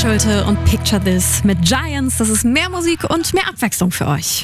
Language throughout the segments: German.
Schulte und Picture This mit Giants. Das ist mehr Musik und mehr Abwechslung für euch.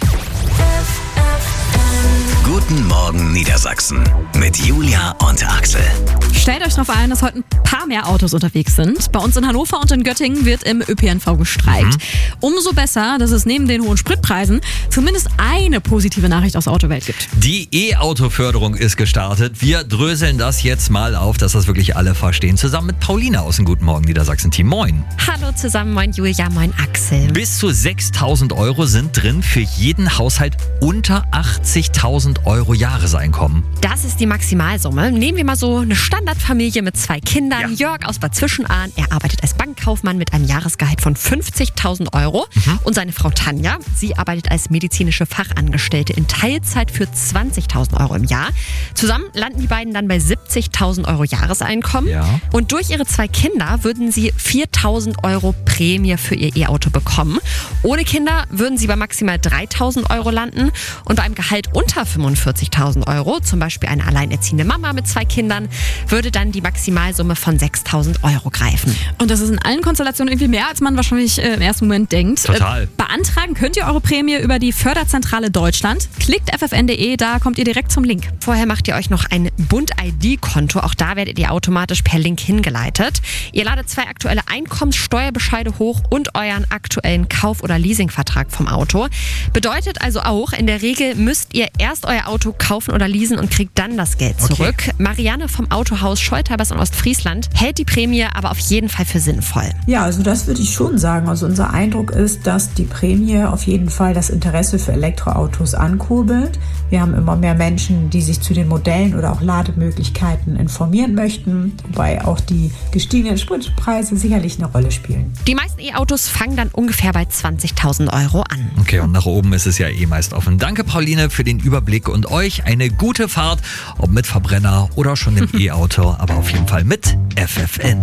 Guten Morgen Niedersachsen mit Julia und Axel. Stellt euch darauf ein, dass heute ein paar mehr Autos unterwegs sind. Bei uns in Hannover und in Göttingen wird im ÖPNV gestreikt. Umso besser, dass es neben den hohen Spritpreisen zumindest eine positive Nachricht aus der Autowelt gibt. Die E-Auto-Förderung ist gestartet. Wir dröseln das jetzt mal auf, dass das wirklich alle verstehen. Zusammen mit Paulina aus dem Guten Morgen Niedersachsen-Team. Moin. Hallo zusammen, moin Julia, moin Axel. Bis zu 6.000 Euro sind drin für jeden Haushalt unter 80.000 Euro Jahreseinkommen. Das ist die Maximalsumme. Nehmen wir mal so eine Standardfamilie mit 2 Kindern. Ja. Jörg aus Bad Zwischenahn, er arbeitet als Bankkaufmann mit einem Jahresgehalt von 50.000 Euro. Und seine Frau Tanja, sie arbeitet als medizinische Fachangestellte in Teilzeit für 20.000 Euro im Jahr. Zusammen landen die beiden dann bei 70.000 Euro Jahreseinkommen. Ja. Und durch ihre 2 Kinder würden sie 4.000 Euro Prämie für ihr E-Auto bekommen. Ohne Kinder würden sie bei maximal 3.000 Euro landen. Und bei einem Gehalt unter 45.000 Euro, zum Beispiel eine alleinerziehende Mama mit 2 Kindern, würde dann die Maximalsumme von 6.000 Euro greifen. Und das ist in allen Konstellationen irgendwie mehr, als man wahrscheinlich im ersten Moment denkt. Total. Beantragen könnt ihr eure Prämie über die Förderzentrale Deutschland. Klickt ffn.de, da kommt ihr direkt zum Link. Vorher macht ihr euch noch ein Bund-ID-Konto. Auch da werdet ihr automatisch per Link hingeleitet. Ihr ladet 2 aktuelle Einkommenssteuerbescheide hoch und euren aktuellen Kauf- oder Leasingvertrag vom Auto. Bedeutet also auch, in der Regel müsst ihr erst euer Auto kaufen oder leasen und kriegt dann das Geld zurück. Okay. Marianne vom Autohaus Scholterbers in Ostfriesland hält die Prämie aber auf jeden Fall für sinnvoll. Ja, also das würde ich schon sagen. Also unser Eindruck ist, dass die Prämie auf jeden Fall das Interesse für Elektroautos ankurbelt. Wir haben immer mehr Menschen, die sich zu den Modellen oder auch Lademöglichkeiten informieren möchten, wobei auch die gestiegenen Spritpreise sicherlich eine Rolle spielen. Die meisten E-Autos fangen dann ungefähr bei 20.000 Euro an. Okay, und nach oben ist es ja eh meist offen. Danke, Pauline, für den Überblick und euch eine gute Fahrt, ob mit Verbrenner oder schon im E-Auto, aber auf jeden Fall mit FFN.